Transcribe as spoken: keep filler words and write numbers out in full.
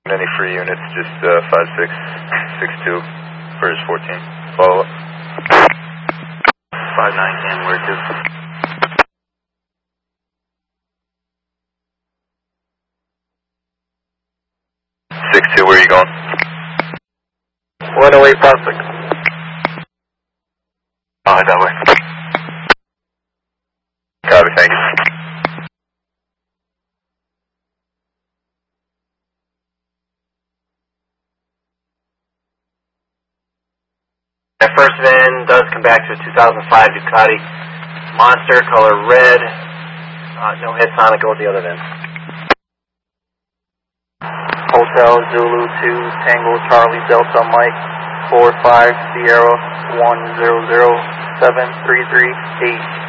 Any free units, just uh, five six six two, first fourteen. Follow up. five nine can where to? six two, where are you going? one oh eight five six. Oh, head that way. Copy, thank you. That first van does come back to a two thousand five Ducati Monster, color red. Uh, no head Sonic, go with the other van. Hotel Zulu two Tango Charlie Delta Mike four five Sierra one zero zero seven three three eight.